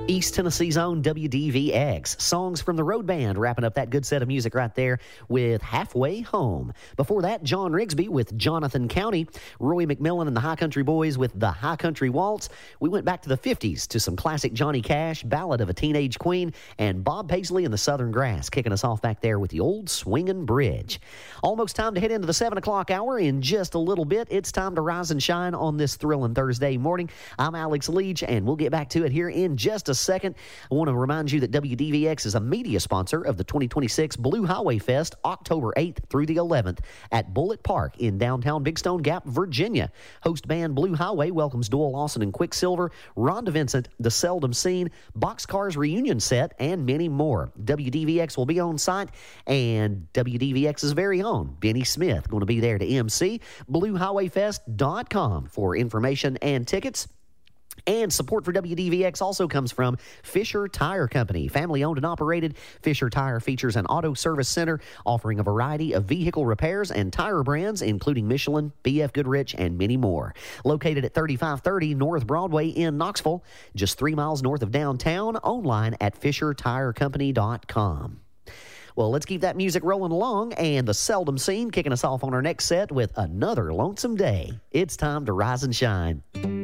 East Tennessee's own WDVX. Songs from the Road Band wrapping up that good set of music right there with Halfway Home. Before that, John Rigsby with Jonathan County, Roy McMillan and the High Country Boys with the High Country Waltz. We went back to the 50s to some classic Johnny Cash, Ballad of a Teenage Queen, and Bob Paisley and the Southern Grass, kicking us off back there with the Old Swingin' Bridge. Almost time to head into the 7 o'clock hour. In just a little bit, it's time to rise and shine on this thrilling Thursday morning. I'm Alex Leach, and we'll get back to it here in just a second. I want to remind you that WDVX is a media sponsor of the 2026 Blue Highway Fest, October 8th through the 11th at Bullitt Park in downtown Big Stone Gap, Virginia. Host band Blue Highway welcomes Doyle Lawson and Quicksilver, Rhonda Vincent, The Seldom Seen, Boxcars Reunion Set, and many more. WDVX will be on site, and WDVX's very own Benny Smith going to be there to MC. BlueHighwayFest.com for information and tickets. And support for WDVX also comes from Fisher Tire Company. Family-owned and operated, Fisher Tire features an auto service center offering a variety of vehicle repairs and tire brands, including Michelin, BF Goodrich, and many more. Located at 3530 North Broadway in Knoxville, just 3 miles north of downtown, online at FisherTireCompany.com. Well, let's keep that music rolling along, and the Seldom Seen kicking us off on our next set with Another Lonesome Day. It's time to rise and shine.